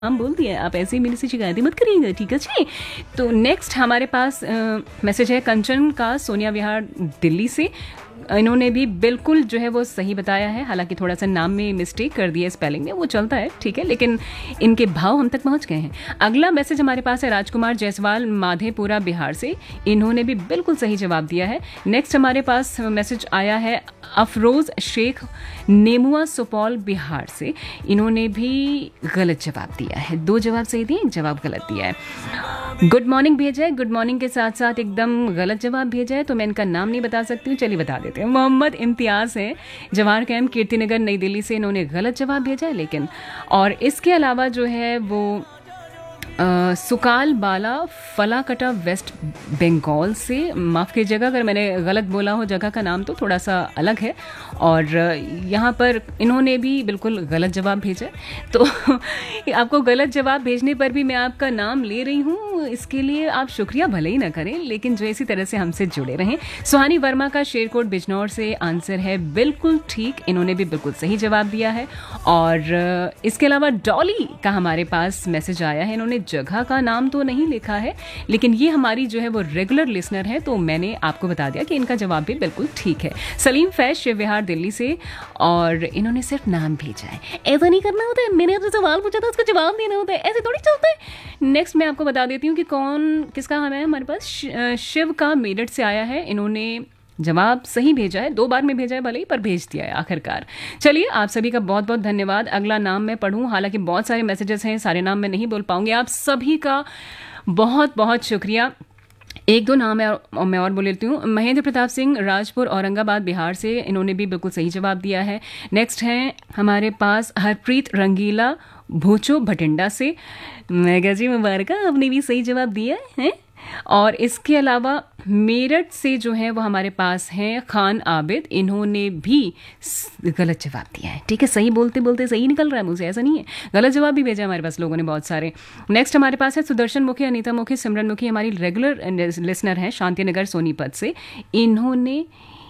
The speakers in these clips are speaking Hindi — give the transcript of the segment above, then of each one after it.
हम बोल दिए, आप ऐसे ही मेरे से शिकायतें मत करिएगा, ठीक है जी। तो नेक्स्ट हमारे पास मैसेज है कंचन का, सोनिया विहार दिल्ली से। इन्होंने भी बिल्कुल जो है वो सही बताया है, हालांकि थोड़ा सा नाम में मिस्टेक कर दिया स्पेलिंग में, वो चलता है ठीक है, लेकिन इनके भाव हम तक पहुंच गए हैं। अगला मैसेज हमारे पास है राजकुमार जायसवाल माधेपुरा बिहार से। इन्होंने भी बिल्कुल सही जवाब दिया है। नेक्स्ट हमारे पास मैसेज आया है अफरोज शेख नेमुआ सुपौल बिहार से। इन्होंने भी गलत जवाब दिया है, 2 जवाब सही दिए, 1 जवाब गलत दिया है। गुड मॉर्निंग भेजा है, गुड मॉर्निंग के साथ साथ एकदम गलत जवाब भेजा है, तो मैं इनका नाम नहीं बता सकती हूँ, चलिए बता देते हैं। मोहम्मद इम्तियाज़ है, जवाहर कैंप कीर्तिनगर नई दिल्ली से। इन्होंने गलत जवाब भेजा है, लेकिन और इसके अलावा जो है वो सुकाल बाला फलाकटा वेस्ट बंगाल से। माफ़ कीजिएगा अगर मैंने गलत बोला हो जगह का नाम, तो थोड़ा सा अलग है। और यहाँ पर इन्होंने भी बिल्कुल गलत जवाब भेजा है, तो आपको गलत जवाब भेजने पर भी मैं आपका नाम ले रही हूँ, इसके लिए आप शुक्रिया भले ही ना करें, लेकिन जो इसी तरह से हमसे जुड़े रहें। सुहानी वर्मा का शेरकोट बिजनौर से आंसर है बिल्कुल ठीक, इन्होंने भी बिल्कुल सही जवाब दिया है। और इसके अलावा डॉली का हमारे पास मैसेज आया है, इन्होंने जगह का नाम तो नहीं लिखा है, लेकिन ये हमारी जो है वो रेगुलर लिसनर है, तो मैंने आपको बता दिया कि इनका जवाब भी बिल्कुल ठीक है। सलीम फैज शिव विहार दिल्ली से, और इन्होंने सिर्फ नाम भेजा है। ऐसा नहीं करना होता है, मैंने आपसे सवाल पूछा था उसका जवाब देना होता है, ऐसे थोड़ी चलता है। नेक्स्ट मैं आपको बता देती हूँ कि कौन किसका है हमारे पास। शिव का मेरठ से आया है, इन्होंने जवाब सही भेजा है, 2 बार में भेजा है भले ही, पर भेज दिया है आखिरकार। चलिए आप सभी का बहुत बहुत धन्यवाद। अगला नाम मैं पढ़ूं, हालांकि बहुत सारे मैसेजेस हैं, सारे नाम मैं नहीं बोल पाऊंगी। आप सभी का बहुत बहुत शुक्रिया। 1-2 नाम मैं और बोल लेती हूँ। महेंद्र प्रताप सिंह राजपुर औरंगाबाद बिहार से, इन्होंने भी बिल्कुल सही जवाब दिया है। नेक्स्ट हैं हमारे पास हरप्रीत रंगीला भोचो भटिंडा से। मेगा जी मुबारक, आपने भी सही जवाब दिया है। और इसके अलावा मेरठ से जो है वो हमारे पास हैं खान आबिद, इन्होंने भी गलत जवाब दिया है। ठीक है, सही बोलते बोलते सही निकल रहा है मुझे, ऐसा नहीं है, गलत जवाब भी भेजा हमारे पास लोगों ने बहुत सारे। नेक्स्ट हमारे पास है सुदर्शन मुखी, अनीता मुखी, सिमरन मुखी, हमारी रेगुलर लिसनर हैं शांतिनगर सोनीपत से। इन्होंने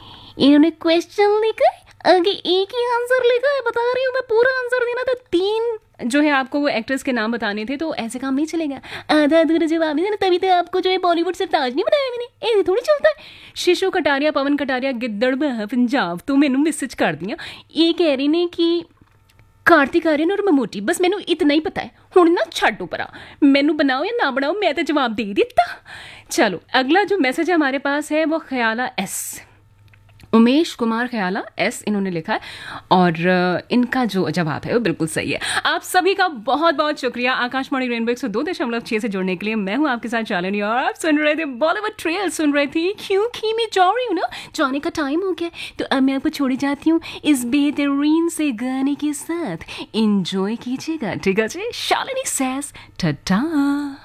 क्वेश्चन लिखा है, आगे एक ही आंसर लिखा है, बता रही हूँ मैं, पूरा आंसर देना था। 3 जो है आपको वो एक्ट्रेस के नाम बताने थे, तो ऐसे काम नहीं चलेगा, आधा अधूरा जवाब नहीं देना, तभी तो आपको जो है बॉलीवुड से ताज नहीं बनाया मैंने, ऐसे थोड़ी चलता है। शिशु कटारिया, पवन कटारिया गिद्दड़ पंजाब तो मैनू मैसेज कर दिया, ये कह रही ने कि कार्तिक आर्यन और ममूटी, बस मैनू इतना ही पता है, हुण ना छड्डो परा, मैनू बनाओ या ना बनाओ, मैं तो जवाब दे दिता। चलो अगला जो मैसेज है हमारे पास है वो ख्याला एस, उमेश कुमार ख्याला एस इन्होंने लिखा है, और इनका जो जवाब है वो बिल्कुल सही है। आप सभी का बहुत बहुत शुक्रिया आकाशवाणी रेनबो 102.6 से जुड़ने के लिए। मैं हूं आपके साथ शालिनी, और आप सुन रहे थे बॉलीवुड ट्रेल, सुन रहे थे क्योंकि मैं जा रही हूँ ना, जाने का टाइम हो गया, तो अब मैं आपको छोड़ी जाती हूँ इस बेहतरीन से गाने के साथ। एंजॉय कीजिएगा, ठीक है जी। शालिनी सेज टाटा।